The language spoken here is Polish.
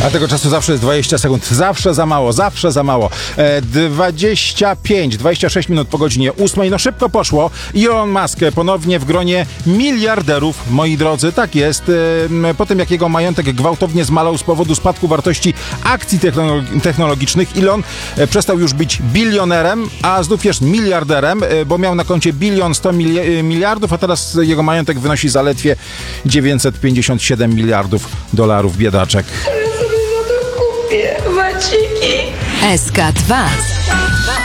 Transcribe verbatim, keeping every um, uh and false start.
A tego czasu zawsze jest dwadzieścia sekund. Zawsze za mało, zawsze za mało. E, dwadzieścia pięć, dwadzieścia sześć minut po godzinie ósmej. No szybko poszło. Elon Musk ponownie w gronie miliarderów, moi drodzy. Tak jest. E, po tym, jak jego majątek gwałtownie zmalał z powodu spadku wartości akcji technolo- technologicznych, Elon e, przestał już być bilionerem, a znów jest miliarderem, e, bo miał na koncie bilion sto mili- miliardów, a teraz jego majątek wynosi zaledwie dziewięćset pięćdziesiąt siedem miliardów dolarów. Biedaczek. Ja sobie za to kupię waciki. S K dwa.